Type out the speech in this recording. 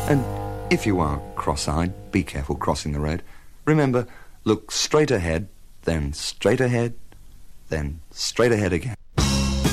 And if you are cross-eyed, be careful crossing the road. Remember, look straight ahead, then straight ahead, then straight ahead again.